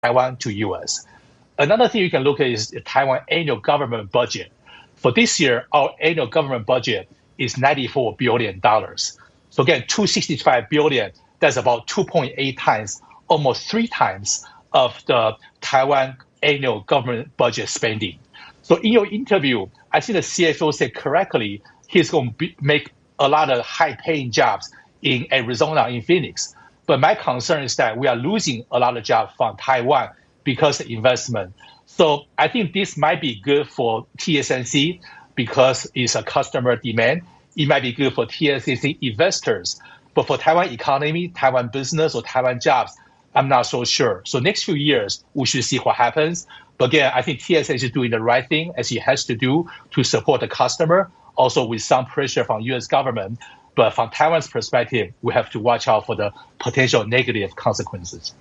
Taiwan to US. Another thing you can look at is the Taiwan annual government budget. For this year, our annual government budget is $94 billion. So again, $265 billion, that's about 2.8 times, almost 3 times of the Taiwan annual government budget spending. So in your interview, I think the CFO said correctly, he's going to make a lot of high-paying jobs in Arizona, in Phoenix. But my concern is that we are losing a lot of jobs from Taiwan because of investment. So I think this might be good for TSMC because it's a customer demand. It might be good for TSMC investors. But for Taiwan economy, Taiwan business, or Taiwan jobs, I'm not so sure. So next few years, we should see what happens. But again, I think TSMC is doing the right thing, as it has to do, to support the customer, also with some pressure from U.S. government. But from Taiwan's perspective, we have to watch out for the potential negative consequences.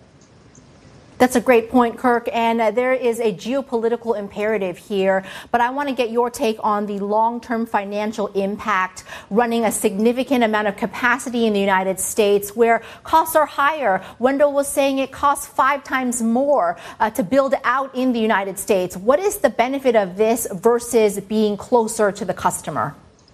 That's a great point, Kirk. And there is a geopolitical imperative here. But I want to get your take on the long-term financial impact running a significant amount of capacity in the United States where costs are higher. Wendell was saying it costs 5 times more to build out in the United States. What is the benefit of this versus being closer to the customer?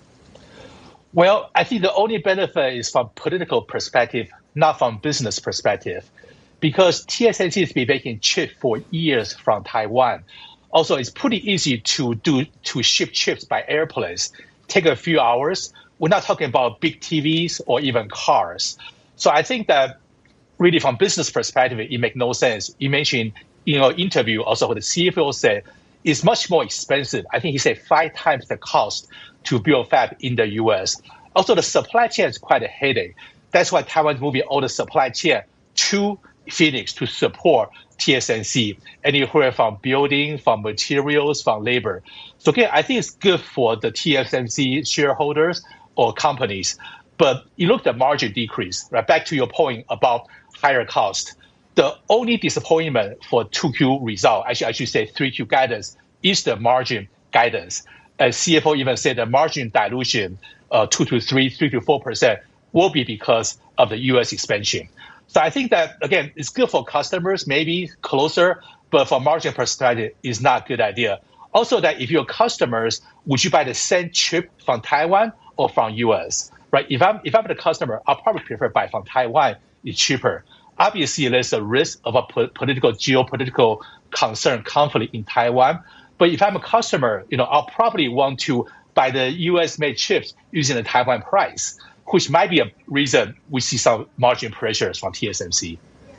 Well, I think the only benefit is from political perspective, not from business perspective. Because TSMC has been making chips for years from Taiwan. Also, it's pretty easy to ship chips by airplanes. Take a few hours. We're not talking about big TVs or even cars. So I think that really from business perspective, it makes no sense. You mentioned in your interview, also what the CFO said, it's much more expensive. I think he said 5 times the cost to build fab in the US. Also, the supply chain is quite a headache. That's why Taiwan is moving all the supply chain to Phoenix to support TSMC, anywhere from building, from materials, from labor. So again, I think it's good for the TSMC shareholders or companies. But you look at the margin decrease, right? Back to your point about higher cost. The only disappointment for 2Q result, actually I should say 3Q guidance, is the margin guidance. As CFO even said, the margin dilution, 2 to 3 to 4%, will be because of the U.S. expansion. So I think that, again, it's good for customers, maybe closer, but from margin perspective, it's not a good idea. Also that if you're customers, would you buy the same chip from Taiwan or from US, right? If I'm the customer, I'll probably prefer buy from Taiwan. It's cheaper. Obviously, there's a risk of a geopolitical concern, conflict in Taiwan. But if I'm a customer, I'll probably want to buy the US-made chips using the Taiwan price, which might be a reason we see some margin pressures from TSMC.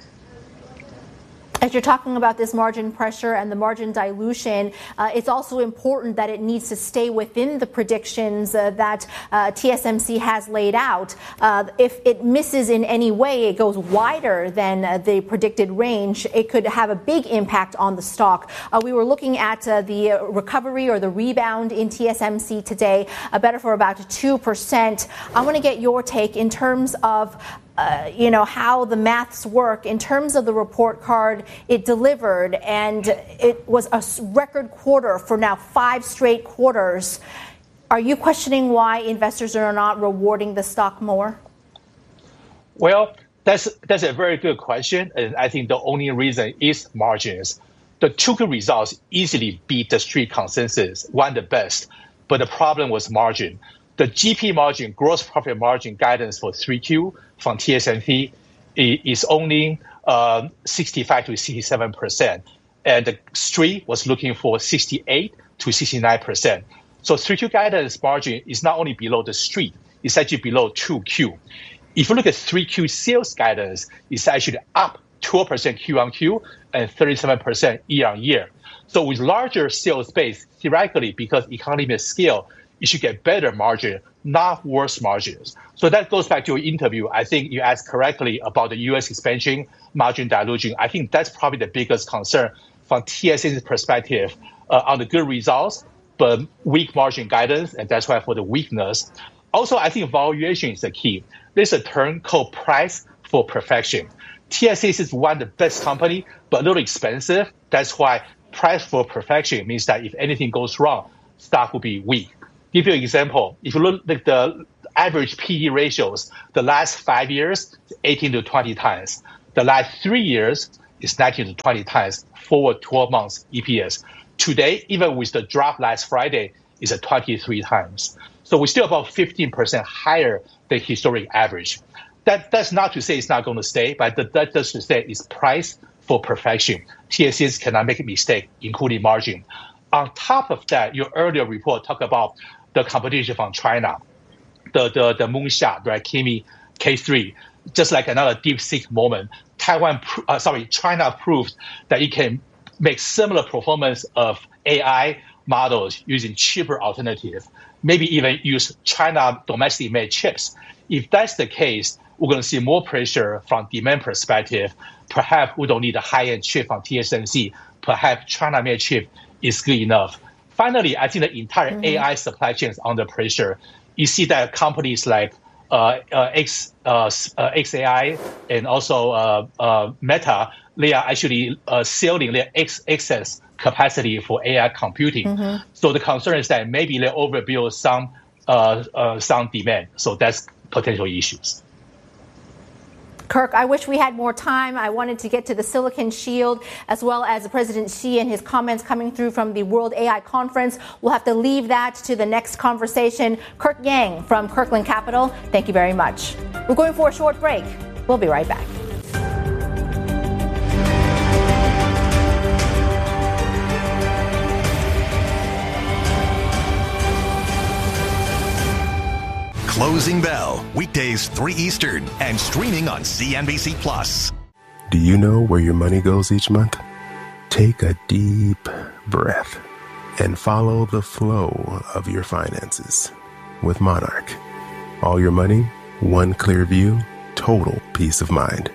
As you're talking about this margin pressure and the margin dilution, it's also important that it needs to stay within the predictions that TSMC has laid out. If it misses in any way, it goes wider than the predicted range, it could have a big impact on the stock. We were looking at the recovery or the rebound in TSMC today, better for about 2%. I want to get your take in terms of how the maths work. In terms of the report card, it delivered, and it was a record quarter for now 5 straight quarters. Are you questioning why investors are not rewarding the stock more? Well, that's a very good question, and I think the only reason is margins. The 2Q results easily beat the street consensus, one of the best, but the problem was margin. The GP margin, gross profit margin guidance for 3Q from TSMC is only 65 to 67%. And the street was looking for 68 to 69%. So 3Q guidance margin is not only below the street, it's actually below 2Q. If you look at 3Q sales guidance, it's actually up 12% Q on Q and 37% year on year. So with larger sales base, theoretically, because economy of scale, you should get better margin, not worse margins. So that goes back to your interview. I think you asked correctly about the U.S. expansion, margin dilution. I think that's probably the biggest concern from TSMC's perspective on the good results, but weak margin guidance, and that's why for the weakness. Also, I think valuation is the key. There's a term called price for perfection. TSMC is one of the best company, but a little expensive. That's why price for perfection means that if anything goes wrong, stock will be weak. Give you an example. If you look at the average PE ratios, the last 5 years, 18 to 20 times. The last 3 years, is 19 to 20 times forward 12 months EPS. Today, even with the drop last Friday, is at 23 times. So we're still about 15% higher than historic average. That's not to say it's not going to stay, but that does to say it's price for perfection. TSMC cannot make a mistake, including margin. On top of that, your earlier report talked about the competition from China, the moonshot, right? Kimi K3, just like another DeepSeek moment. China proved that it can make similar performance of AI models using cheaper alternatives, maybe even use China domestically made chips. If that's the case, we're going to see more pressure from demand perspective. Perhaps we don't need a high-end chip from TSMC. Perhaps China-made chip is good enough. Finally, I think the entire AI supply chain is under pressure. You see that companies like XAI and also Meta, they are actually selling their excess capacity for AI computing. So the concern is that maybe they overbuild some demand. So that's potential issues. Kirk, I wish we had more time. I wanted to get to the Silicon Shield as well as President Xi and his comments coming through from the World AI Conference. We'll have to leave that to the next conversation. Kirk Yang from Kirkland Capital, thank you very much. We're going for a short break. We'll be right back. Closing Bell, weekdays 3 Eastern and streaming on CNBC+. Do you know where your money goes each month? Take a deep breath and follow the flow of your finances with Monarch. All your money, one clear view, total peace of mind.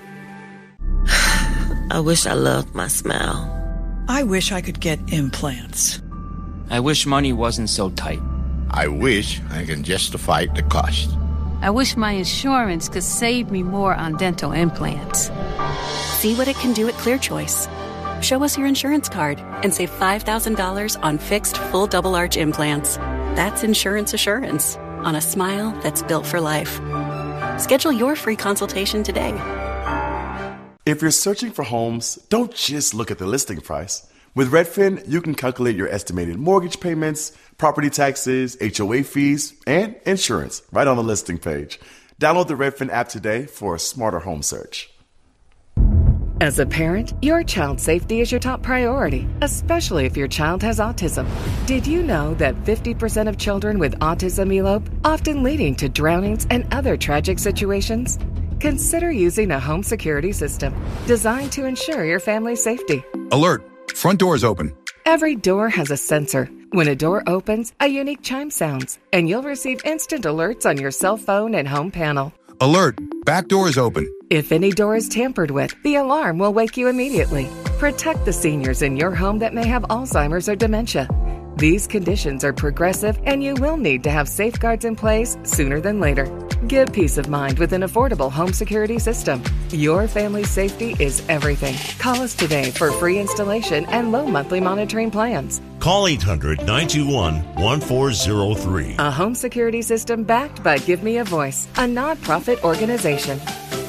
I wish I loved my smile. I wish I could get implants. I wish money wasn't so tight. I wish I can justify the cost. I wish my insurance could save me more on dental implants. See what it can do at ClearChoice. Show us your insurance card and save $5,000 on fixed full double arch implants. That's insurance assurance on a smile that's built for life. Schedule your free consultation today. If you're searching for homes, don't just look at the listing price. With Redfin, you can calculate your estimated mortgage payments, property taxes, HOA fees, and insurance right on the listing page. Download the Redfin app today for a smarter home search. As a parent, your child's safety is your top priority, especially if your child has autism. Did you know that 50% of children with autism elope, often leading to drownings and other tragic situations? Consider using a home security system designed to ensure your family's safety. Alert! Front door's open. Every door has a sensor. When a door opens, a unique chime sounds, and you'll receive instant alerts on your cell phone and home panel. Alert! Back door is open. If any door is tampered with, the alarm will wake you immediately. Protect the seniors in your home that may have Alzheimer's or dementia. These conditions are progressive, and you will need to have safeguards in place sooner than later. Give peace of mind with an affordable home security system. Your family's safety is everything. Call us today for free installation and low monthly monitoring plans. Call 800-921-1403. A home security system backed by Give Me a Voice, a nonprofit organization.